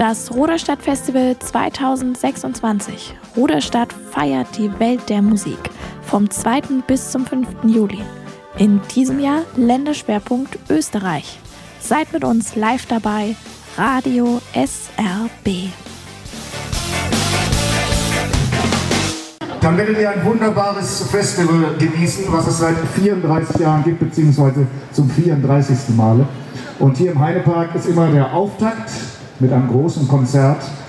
Das Ruderstadt-Festival 2026. Ruderstadt feiert die Welt der Musik vom 2. bis zum 5. Juli. In diesem Jahr Länderschwerpunkt Österreich. Seid mit uns live dabei. Radio SRB. Dann werdet ihr ein wunderbares Festival genießen, was es seit 34 Jahren gibt, beziehungsweise zum 34. Male. Und hier im Heidepark ist immer der Auftakt mit einem großen Konzert